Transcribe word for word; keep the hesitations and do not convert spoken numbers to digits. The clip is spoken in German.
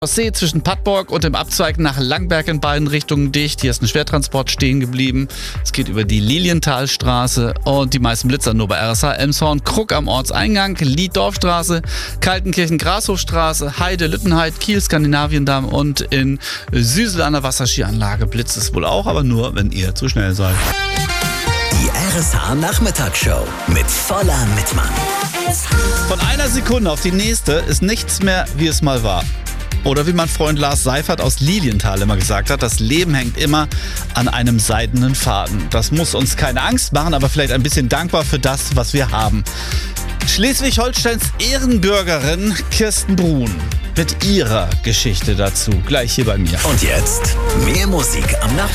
See zwischen Padborg und dem Abzweig nach Langberg in beiden Richtungen dicht. Hier ist ein Schwertransport stehen geblieben. Es geht über die Lilienthalstraße und die meisten Blitzer nur bei R S H Elmshorn, Krug am Ortseingang, Lieddorfstraße, Kaltenkirchen, Grashofstraße, Heide, Lüttenheid, Kiel, Skandinaviendamm und in Süsel an der Wasserskianlage blitzt es wohl auch, aber nur, wenn ihr zu schnell seid. Die R S H Nachmittagsshow mit voller Mitmann. Von einer Sekunde auf die nächste ist nichts mehr, wie es mal war. Oder wie mein Freund Lars Seifert aus Lilienthal immer gesagt hat, das Leben hängt immer an einem seidenen Faden. Das muss uns keine Angst machen, aber vielleicht ein bisschen dankbar für das, was wir haben. Schleswig-Holsteins Ehrenbürgerin Kirsten Brun mit ihrer Geschichte dazu. Gleich hier bei mir. Und jetzt mehr Musik am Nachmittag.